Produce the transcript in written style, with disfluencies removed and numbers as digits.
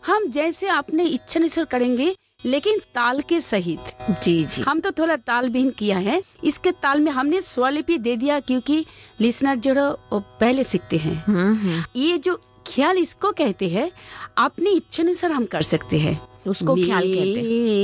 हम जैसे अपने इच्छा अनुसार करेंगे, लेकिन ताल के सहित। जी जी। हम तो थोड़ा ताल बीन किया है, इसके ताल में हमने स्वरलिपि दे दिया, क्योंकि लिसनर जो वो पहले सीखते हैं। ये जो ख्याल इसको कहते हैं, अपनी इच्छा अनुसार हम कर सकते हैं, उसको ख्याल कहते हैं।